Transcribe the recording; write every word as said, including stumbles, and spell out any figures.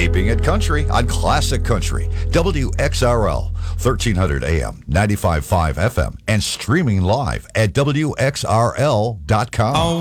Keeping it country on Classic Country, W X R L, thirteen hundred A M, ninety-five point five F M, and streaming live at W X R L dot com.